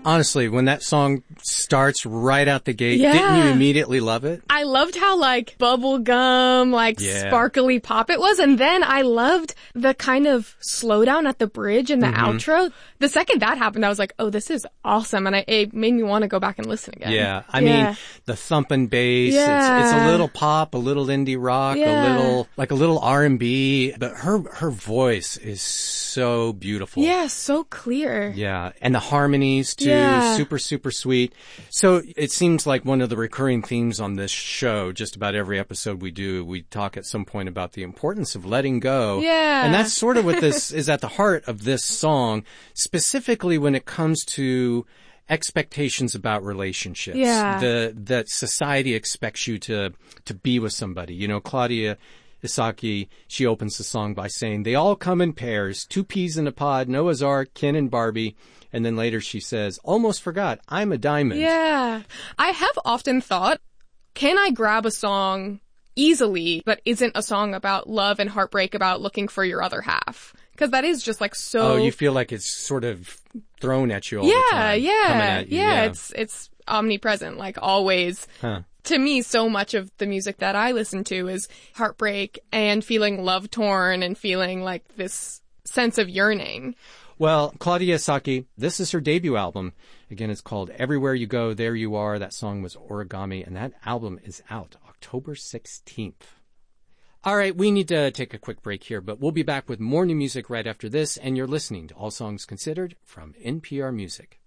Honestly, when that song starts right out the gate, didn't you immediately love it? I loved how like bubblegum, like sparkly pop it was. And then I loved the kind of slowdown at the bridge and the outro. The second that happened, I was like, oh, this is awesome. And it made me want to go back and listen again. Yeah. I mean, the thumping bass, it's a little pop, a little indie rock, a little R&B, but her voice is so beautiful. Yeah, so clear. Yeah. And the harmonies too, super, super sweet. So it seems like one of the recurring themes on this show, just about every episode we do, we talk at some point about the importance of letting go. Yeah. And that's sort of what this is at the heart of this song, specifically when it comes to expectations about relationships. That society expects you to be with somebody. You know, Claudia Isaki, she opens the song by saying, they all come in pairs, 2 peas in a pod, Noah's Ark, Ken and Barbie. And then later she says, almost forgot, I'm a diamond. Yeah. I have often thought, can I grab a song easily that isn't a song about love and heartbreak, about looking for your other half? Because that is just like so... Oh, you feel like it's sort of thrown at you all the time. Yeah. It's omnipresent, like always. Huh. To me, so much of the music that I listen to is heartbreak and feeling love torn and feeling like this sense of yearning. Well, Claudia Isaki, this is her debut album. Again, it's called Everywhere You Go, There You Are. That song was Origami, and that album is out October 16th. All right, we need to take a quick break here, but we'll be back with more new music right after this, and you're listening to All Songs Considered from NPR Music.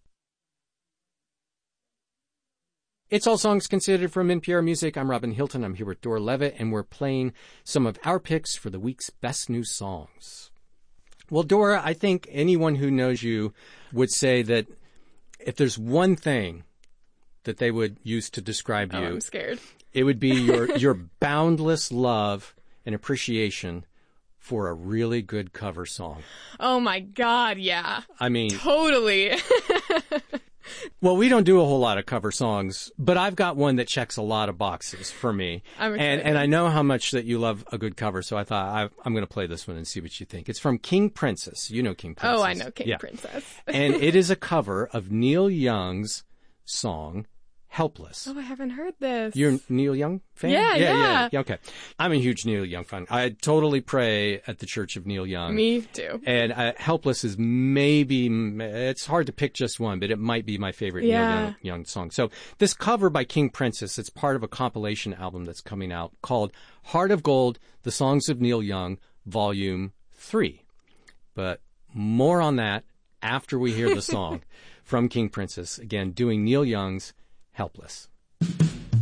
It's All Songs Considered from NPR Music. I'm Robin Hilton. I'm here with Dora Levitt, and we're playing some of our picks for the week's best new songs. Well, Dora, I think anyone who knows you would say that if there's one thing that they would use to describe you, I'm scared. It would be your boundless love and appreciation for a really good cover song. Oh my God, yeah. I mean... Totally. Well, we don't do a whole lot of cover songs, but I've got one that checks a lot of boxes for me. I'm excited. And I know how much that you love a good cover, so I thought I'm going to play this one and see what you think. It's from King Princess. You know King Princess. Oh, I know King Princess. And it is a cover of Neil Young's song, Helpless. Oh, I haven't heard this. You're a Neil Young fan? Yeah. Okay. I'm a huge Neil Young fan. I totally pray at the Church of Neil Young. Me too. And Helpless is it's hard to pick just one, but it might be my favorite Neil Young song. So this cover by King Princess, it's part of a compilation album that's coming out called Heart of Gold, The Songs of Neil Young, Volume 3. But more on that after we hear the song from King Princess, again, doing Neil Young's Helpless.